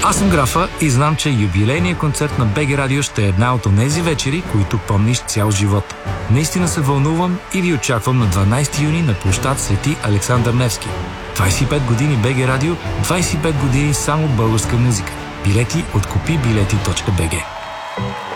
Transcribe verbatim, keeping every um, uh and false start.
Аз съм Графа и знам, че юбилейният концерт на БГ Радио ще е една от онези вечери, които помниш цял живот. Наистина се вълнувам и ви очаквам на дванайсети юни на площад Свети Александър Невски. двайсет и пет години БГ Радио, двайсет и пет години само българска музика. Билети от купи билети точка би джи.